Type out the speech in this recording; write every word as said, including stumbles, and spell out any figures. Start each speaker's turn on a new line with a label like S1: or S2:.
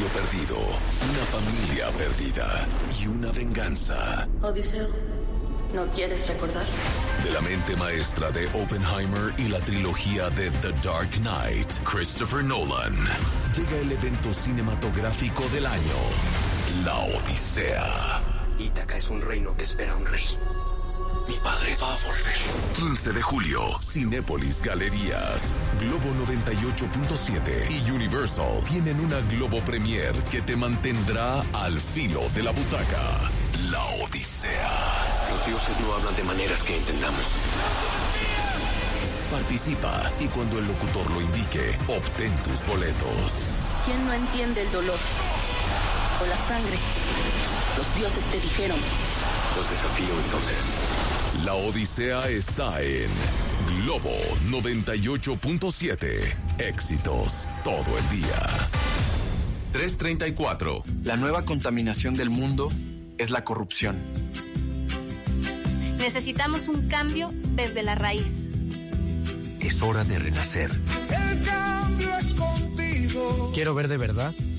S1: imperio perdido, una familia perdida y una venganza.
S2: Odiseo, ¿no quieres recordar?
S1: De la mente maestra de Oppenheimer y la trilogía de The Dark Knight, Christopher Nolan, llega el evento cinematográfico del año, La Odisea.
S3: Ítaca es un reino que espera a un rey. Mi padre va a volver.
S1: quince de julio, Cinépolis Galerías, Globo noventa y ocho punto siete y Universal tienen una Globo Premier que te mantendrá al filo de la butaca. La Odisea.
S3: Los dioses no hablan de maneras que entendamos.
S1: Participa y cuando el locutor lo indique, obtén tus boletos.
S2: ¿Quién no entiende el dolor o la sangre? Los dioses te dijeron.
S3: Los desafío entonces.
S1: La Odisea está en Globo noventa y ocho punto siete. Éxitos todo el día. tres treinta y cuatro.
S4: La nueva contaminación del mundo es la corrupción.
S5: Necesitamos un cambio desde la raíz.
S3: Es hora de renacer.
S6: El cambio es contigo.
S7: Quiero ver de verdad